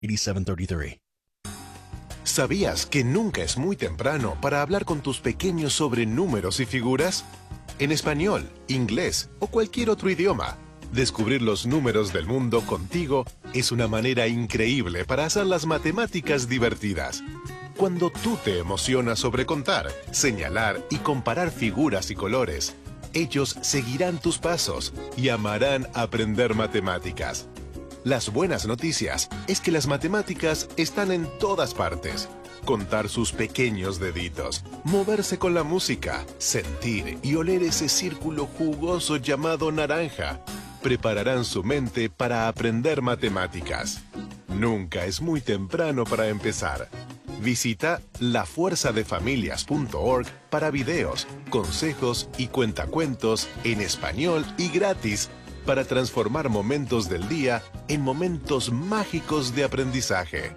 8733. ¿Sabías que nunca es muy temprano para hablar con tus pequeños sobre números y figuras? En español, inglés o cualquier otro idioma, descubrir los números del mundo contigo es una manera increíble para hacer las matemáticas divertidas. Cuando tú te emocionas sobre contar, señalar y comparar figuras y colores, ellos seguirán tus pasos y amarán aprender matemáticas. Las buenas noticias es que las matemáticas están en todas partes. Contar sus pequeños deditos, moverse con la música, sentir y oler ese círculo jugoso llamado naranja, prepararán su mente para aprender matemáticas. Nunca es muy temprano para empezar. Visita lafuerzadefamilias.org para videos, consejos y cuentacuentos en español y gratis para transformar momentos del día en momentos mágicos de aprendizaje.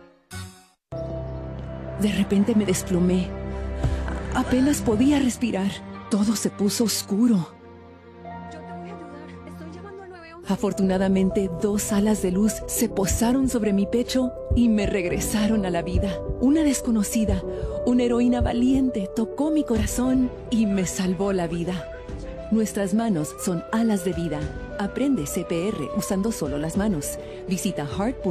De repente me desplomé. Apenas podía respirar. Todo se puso oscuro. Yo te voy a ayudar. Estoy llamando al 911. Afortunadamente, 2 alas de luz se posaron sobre mi pecho y me regresaron a la vida. Una desconocida, una heroína valiente, tocó mi corazón y me salvó la vida. Nuestras manos son alas de vida. Aprende CPR usando solo las manos. Visita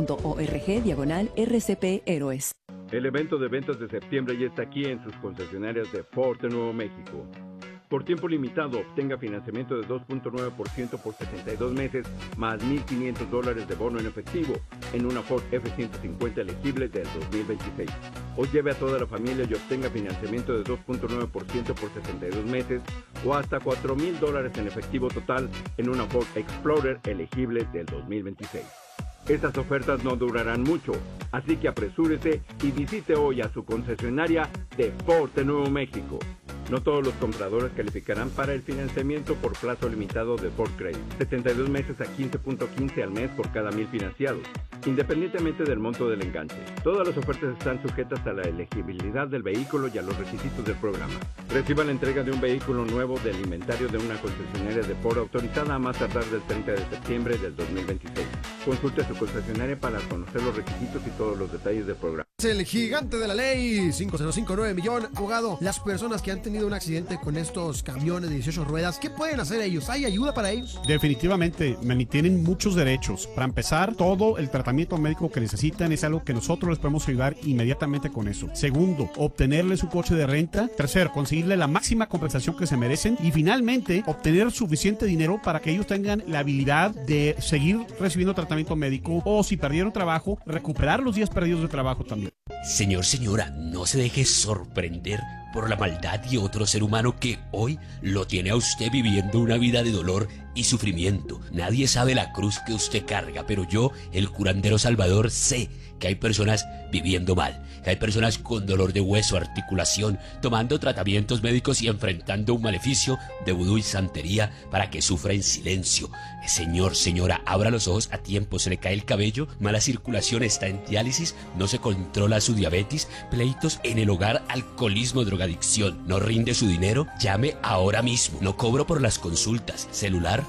heart.org/RCP Héroes. El evento de ventas de septiembre ya está aquí en sus concesionarias de Ford de Nuevo México. Por tiempo limitado, obtenga financiamiento de 2.9% por 62 meses, más $1,500 de bono en efectivo, en una Ford F-150 elegible del 2026. O lleve a toda la familia y obtenga financiamiento de 2.9% por 62 meses, o hasta $4,000 en efectivo total, en una Ford Explorer elegible del 2026. Estas ofertas no durarán mucho, así que apresúrese y visite hoy a su concesionaria de Ford de Nuevo México. No todos los compradores calificarán para el financiamiento por plazo limitado de Ford Credit. 72 meses a 15.15 al mes por cada 1,000 financiados, independientemente del monto del enganche. Todas las ofertas están sujetas a la elegibilidad del vehículo y a los requisitos del programa. Reciba la entrega de un vehículo nuevo del inventario de una concesionaria de Ford autorizada a más tardar del 30 de septiembre del 2026. Consulte a su concesionaria para conocer los requisitos y todos los detalles del programa. El gigante de la ley, 5059 millón. Abogado, las personas que han tenido un accidente con estos camiones de 18 ruedas, ¿qué pueden hacer ellos? ¿Hay ayuda para ellos? Definitivamente, Manny, tienen muchos derechos. Para empezar, todo el tratamiento médico que necesitan es algo que nosotros les podemos ayudar inmediatamente con eso. Segundo, obtenerle su coche de renta. Tercero, conseguirle la máxima compensación que se merecen. Y finalmente, obtener suficiente dinero para que ellos tengan la habilidad de seguir recibiendo tratamiento médico o, si perdieron trabajo, recuperar los días perdidos de trabajo también. Señor, señora, no se deje sorprender por la maldad de otro ser humano que hoy lo tiene a usted viviendo una vida de dolor y sufrimiento. Nadie sabe la cruz que usted carga, pero yo, el curandero Salvador, sé que hay personas viviendo mal, que hay personas con dolor de hueso, articulación, tomando tratamientos médicos y enfrentando un maleficio de vudú y santería para que sufra en silencio. Señor, señora, abra los ojos a tiempo, se le cae el cabello, mala circulación, está en diálisis, no se controla su diabetes, pleitos en el hogar, alcoholismo, drogadicción, no rinde su dinero, llame ahora mismo. No cobro por las consultas. Celular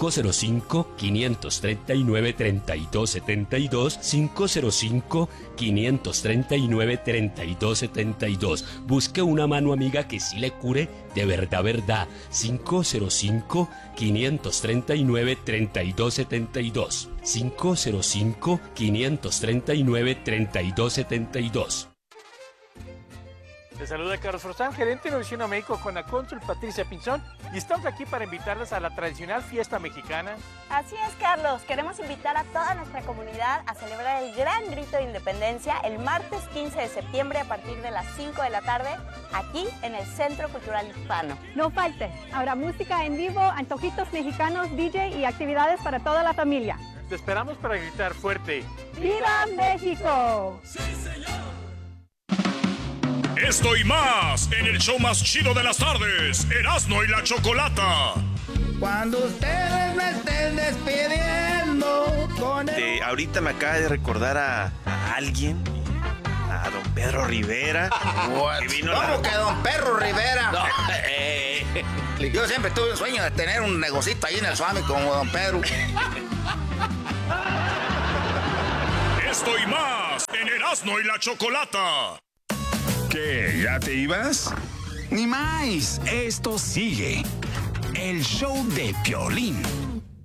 505-539-3272, 505-539-3272. Busque una mano amiga que sí le cure de verdad, verdad. 505-539-3272. 505-539-3272. Les saluda Carlos Forzán, gerente de Nutrición México con la cónsul Patricia Pinzón, y estamos aquí para invitarles a la tradicional fiesta mexicana. Así es, Carlos. Queremos invitar a toda nuestra comunidad a celebrar el gran grito de independencia el martes 15 de septiembre a partir de las 5 de la tarde, aquí en el Centro Cultural Hispano. No falte, habrá música en vivo, antojitos mexicanos, DJ y actividades para toda la familia. Te esperamos para gritar fuerte. ¡Viva México! ¡Sí, señor! Esto y más en el show más chido de las tardes, Erasmo y la Chocolata. Cuando ustedes me estén despidiendo con el... Ahorita me acaba de recordar a alguien, a don Pedro Rivera. ¿Cómo que don Pedro Rivera? No, yo siempre tuve un sueño de tener un negocito ahí en el Suami como don Pedro. Esto y más en Erasmo y la Chocolata. ¿Qué? ¿Ya te ibas? Ni más, esto sigue. El show de Piolín.